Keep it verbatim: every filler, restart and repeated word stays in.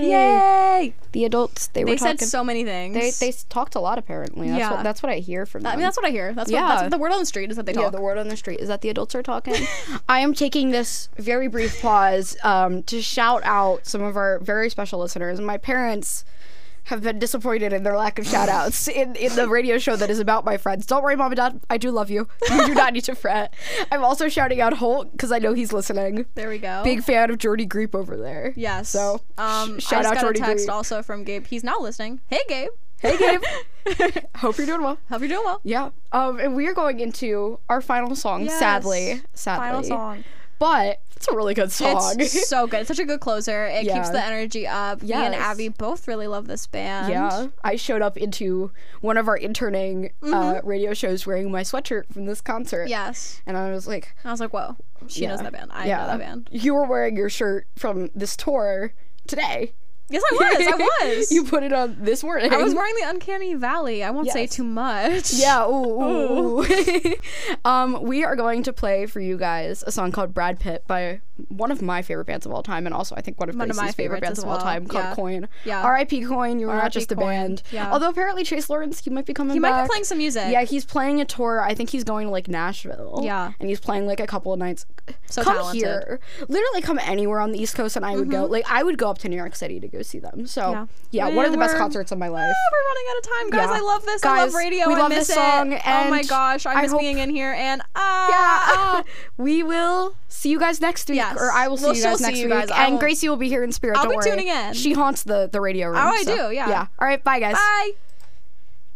Yay! Yay! The adults, they, They were said talking. so many things. They they s- talked a lot apparently. That's Yeah. what that's what I hear from them. I mean, that's what I hear. That's, Yeah. what, that's what the word on the street is that they Yeah, talk. the word on the street is that the adults are talking. I am taking this very brief pause um, to shout out some of our very special listeners. My parents have been disappointed in their lack of shout outs in, in the radio show that is about my friends. Don't worry, Mom and Dad, I do love you. You do not need to fret. I'm also shouting out Holt because I know he's listening. There we go. Big fan of Jordy Greep over there. Yes. So, um, sh- shout I out just got Jordy a text Greep. also from Gabe. He's now listening. Hey, Gabe. Hey, Gabe. Hope you're doing well. Hope you're doing well. Yeah. Um, and we are going into our final song, Yes. sadly. Sadly. Final song. But it's a really good song. It's so good. It's such a good closer. It Yeah. keeps the energy up. Me and Yes. Abby both really love this band. Yeah, I showed up into one of our interning uh, radio shows wearing my sweatshirt from this concert. Yes. And I was like, I was like, whoa, she yeah, knows that band. I yeah. know that band. You were wearing your shirt from this tour today. Yes, I was. I was. You put it on this morning. I was wearing the Uncanny Valley. I won't say Yes. too much. Yeah, ooh, ooh. um, we are going to play for you guys a song called Brad Pitt by one of my favorite bands of all time, and also I think one of One of Gracie's my favorite bands favorites as of all well. time, called Yeah. Coin. Yeah. R I P Coin, you were R I P not just a Coin. band. Yeah. Although apparently Chase Lawrence, he might be coming He back. might be playing some music. Yeah, he's playing a tour. I think he's going to like Nashville. Yeah. And he's playing like a couple of nights. So come talented. here. Literally come anywhere on the East Coast and I would go. Like I would go up to New York City to go see them. So Yeah. yeah, one of the best We're- concerts of my life. Ah, we're running out of time, guys. Yeah. I love this. I love Guys, radio. we I love miss this song, it. Oh my and gosh, I I miss hope- being in here. And Yeah, ah, uh, we will see you guys next week, Yes. or I will see We'll you still guys see next you week. guys. I And will- Gracie will be here in spirit. I'll don't be worry. tuning in. She haunts the the radio room. Oh, I so, do, yeah. Yeah. All right. Bye, guys. bye.